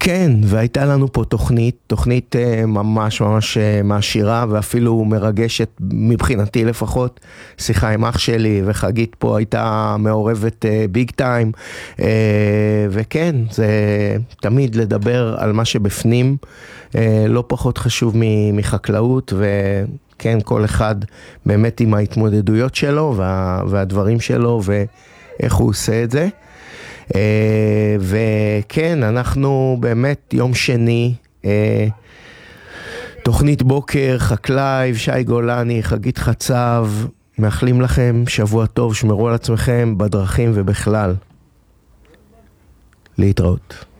כן, והייתה לנו פה תוכנית ממש ממש מעשירה ואפילו מרגשת מבחינתי לפחות. שיחה עם אח שלי וחגית פה הייתה מעורבת ביג טיים, וכן, זה תמיד לדבר על מה שבפנים, לא פחות חשוב מחקלאות, וכן, כל אחד באמת עם ההתמודדויות שלו והדברים שלו ואיך הוא עושה את זה. וכן, אנחנו באמת יום שני, תוכנית בוקר, חקלאי, שי גולני, חגית חצב, מאחלים לכם שבוע טוב, שמרו על עצמכם בדרכים ובכלל. להתראות.